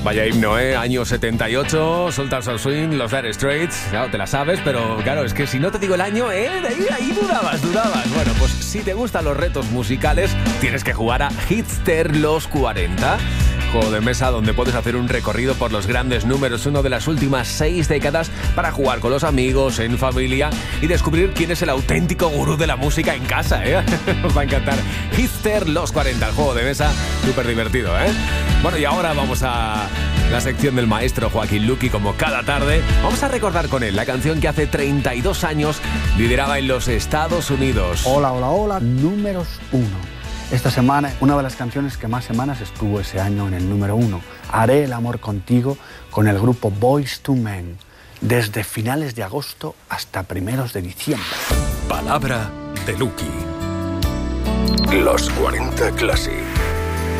Vaya himno, ¿eh? Año 78, Sultans of Swing, los Dire Straits. Claro, te la sabes, pero claro, es que si no te digo el año, ahí dudabas. Bueno, pues si te gustan los retos musicales, tienes que jugar a Hitster Los 40. Juego de mesa donde puedes hacer un recorrido por los grandes números 1 de las últimas 6 décadas para jugar con los amigos, en familia y descubrir quién es el auténtico gurú de la música en casa, ¿eh? Os va a encantar. Hitster Los 40, el juego de mesa, súper divertido, ¿eh? Bueno, y ahora vamos a la sección del maestro Joaquín Luqui, como cada tarde. Vamos a recordar con él la canción que hace 32 años lideraba en los Estados Unidos. Hola, números 1. Esta semana, una de las canciones que más semanas estuvo ese año en el número 1. Haré el amor contigo, con el grupo Boyz II Men, desde finales de agosto hasta primeros de diciembre. Palabra de Luqui. Los 40 Classic.